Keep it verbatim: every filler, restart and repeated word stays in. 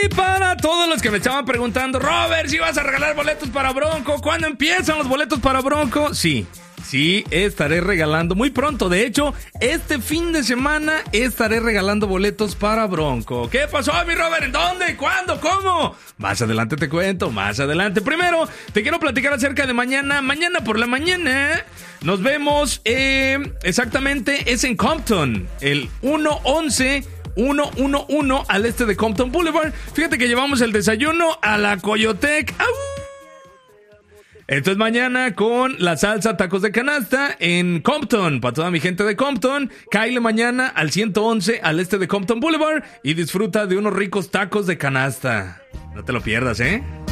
Y para todos los que me estaban preguntando, Robert, si vas a regalar boletos para Bronco, ¿cuándo empiezan los boletos para Bronco? Sí, sí, estaré regalando muy pronto. De hecho, este fin de semana estaré regalando boletos para Bronco. ¿Qué pasó, mi Robert? ¿En dónde? ¿Cuándo? ¿Cómo? Más adelante te cuento, más adelante. Primero, te quiero platicar acerca de mañana. Mañana por la mañana nos vemos, eh, exactamente, es en Compton, el uno once uno uno uno al este de Compton Boulevard. Fíjate que llevamos el desayuno a la Coyotec. ¡Au! Esto es mañana con la salsa tacos de canasta en Compton. Para toda mi gente de Compton, cáile mañana al ciento once al este de Compton Boulevard y disfruta de unos ricos tacos de canasta. No te lo pierdas, ¿eh?